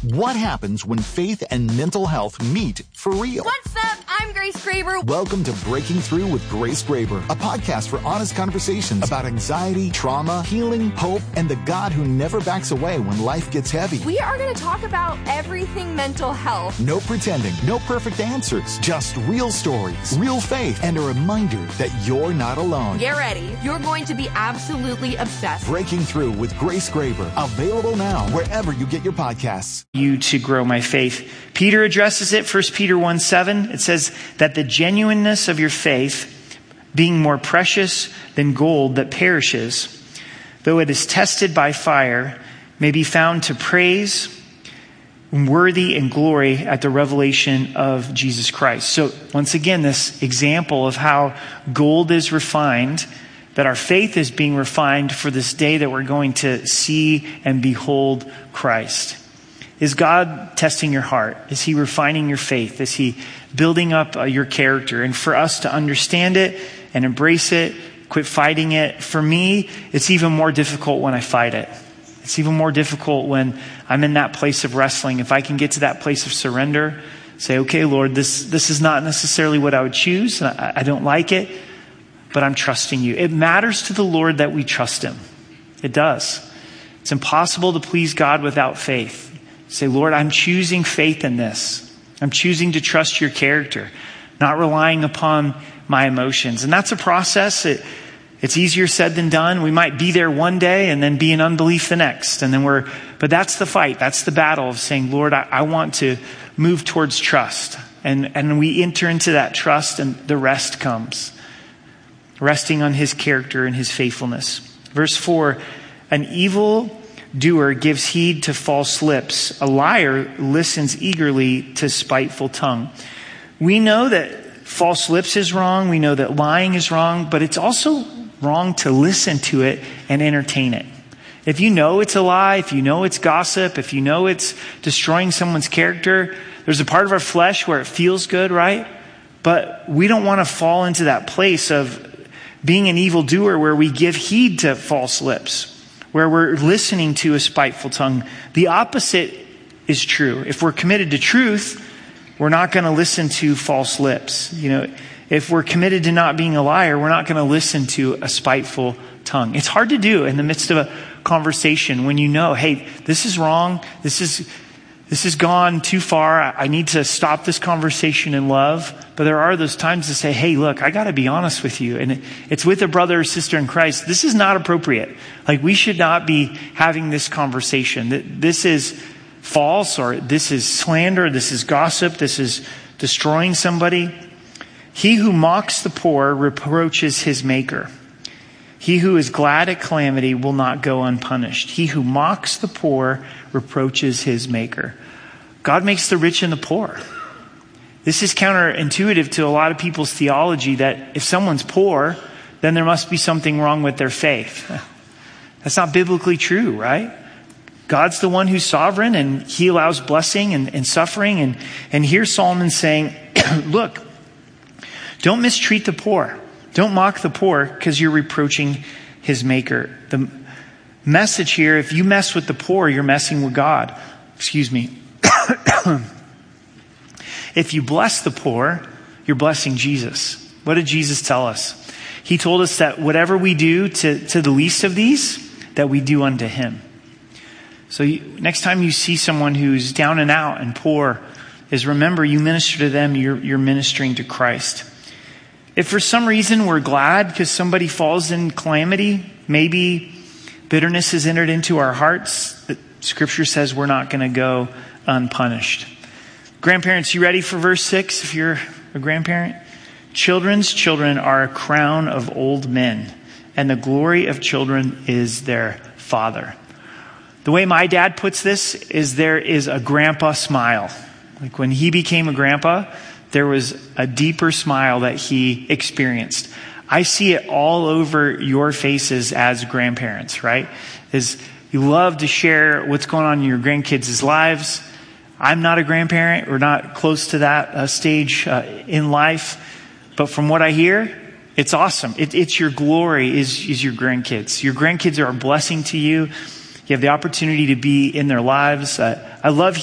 What happens when faith and mental health meet for real? What's up? I'm Grace Graber. Welcome to Breaking Through with Grace Graber, a podcast for honest conversations about anxiety, trauma, healing, hope, and the God who never backs away when life gets heavy. We are going to talk about everything mental health. No pretending, no perfect answers, just real stories, real faith, and a reminder that you're not alone. Get ready. You're going to be absolutely obsessed. Breaking Through with Grace Graber, available now wherever you get your podcasts. You to grow my faith. Peter addresses it, 1 Peter 1:7. It says that the genuineness of your faith, being more precious than gold that perishes, though it is tested by fire, may be found to praise, worthy and glory at the revelation of Jesus Christ. So once again, this example of how gold is refined, that our faith is being refined for this day that we're going to see and behold Christ. Is God testing your heart? Is he refining your faith? Is he building up your character? And for us to understand it and embrace it, quit fighting it. For me, it's even more difficult when I fight it. It's even more difficult when I'm in that place of wrestling. If I can get to that place of surrender, say, okay, Lord, this is not necessarily what I would choose. I don't like it, but I'm trusting you. It matters to the Lord that we trust him. It does. It's impossible to please God without faith. Say, Lord, I'm choosing faith in this. I'm choosing to trust your character, not relying upon my emotions. And that's a process. It's easier said than done. We might be there one day and then be in unbelief the next. But that's the fight. That's the battle of saying, Lord, I want to move towards trust. And we enter into that trust and the rest comes. Resting on his character and his faithfulness. Verse 4, an evil doer gives heed to false lips. A liar listens eagerly to spiteful tongue. We know that false lips is wrong. We know that lying is wrong, but it's also wrong to listen to it and entertain it. If you know it's a lie, if you know it's gossip, if you know it's destroying someone's character, there's a part of our flesh where it feels good, right? But we don't want to fall into that place of being an evildoer where we give heed to false lips, where we're listening to a spiteful tongue. The opposite is true. If we're committed to truth, we're not going to listen to false lips. If we're committed to not being a liar, we're not going to listen to a spiteful tongue. It's hard to do in the midst of a conversation when you know, hey, this is wrong. This has gone too far. I need to stop this conversation in love. But there are those times to say, hey, look, I got to be honest with you. And it's with a brother or sister in Christ. This is not appropriate. We should not be having this conversation. This is false, or this is slander. This is gossip. This is destroying somebody. He who mocks the poor reproaches his maker. He who is glad at calamity will not go unpunished. He who mocks the poor reproaches his maker. God makes the rich and the poor. This is counterintuitive to a lot of people's theology that if someone's poor, then there must be something wrong with their faith. That's not biblically true, right? God's the one who's sovereign and he allows blessing and suffering. And here's Solomon saying, look, don't mistreat the poor. Don't mock the poor because you're reproaching his maker. The message here, if you mess with the poor, you're messing with God. Excuse me. If you bless the poor, you're blessing Jesus. What did Jesus tell us? He told us that whatever we do to the least of these, that we do unto him. So next time you see someone who's down and out and poor, is remember you minister to them, you're ministering to Christ. If for some reason we're glad because somebody falls in calamity, maybe bitterness has entered into our hearts, Scripture says we're not going to go unpunished. Grandparents, you ready for verse 6 if you're a grandparent? Children's children are a crown of old men, and the glory of children is their father. The way my dad puts this is there is a grandpa smile. When he became a grandpa, there was a deeper smile that he experienced. I see it all over your faces as grandparents, right? You love to share what's going on in your grandkids' lives. I'm not a grandparent. We're not close to that stage in life. But from what I hear, it's awesome. It's your glory is your grandkids. Your grandkids are a blessing to you. You have the opportunity to be in their lives. I love